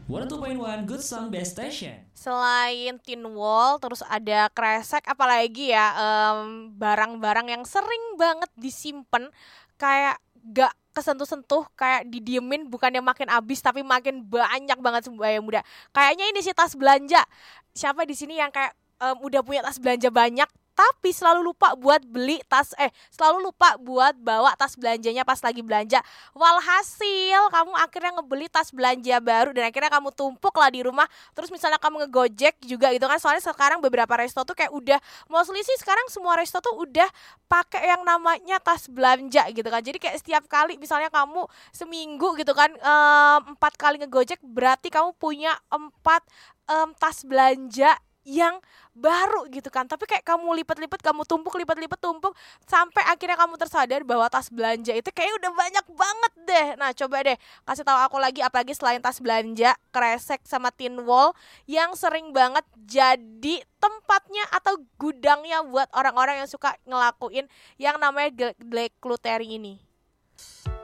102.1 Good Song Best Station. Selain tin wall, terus ada kresek, apalagi ya barang-barang yang sering banget disimpan kayak gak kesentuh-sentuh, kayak didiemin, bukannya makin habis tapi makin banyak banget yang muda. Kayaknya ini sih tas belanja. Siapa di sini yang kayak udah punya tas belanja banyak tapi selalu lupa buat selalu lupa buat bawa tas belanjanya pas lagi belanja. Walhasil kamu akhirnya ngebeli tas belanja baru dan akhirnya kamu tumpuk lah di rumah. Terus misalnya kamu ngegojek juga gitu kan, soalnya sekarang beberapa resto tuh kayak udah, mostly sih sekarang semua resto tuh udah pakai yang namanya tas belanja gitu kan. Jadi kayak setiap kali misalnya kamu seminggu gitu kan 4 kali ngegojek, berarti kamu punya 4 tas belanja yang baru gitu kan. Tapi kayak kamu lipat-lipat, kamu tumpuk, lipat-lipat, tumpuk, sampai akhirnya kamu tersadar bahwa tas belanja itu kayak udah banyak banget deh. Nah coba deh kasih tahu aku lagi, apalagi selain tas belanja, kresek sama tin wall yang sering banget jadi tempatnya atau gudangnya buat orang-orang yang suka ngelakuin yang namanya decluttering ini.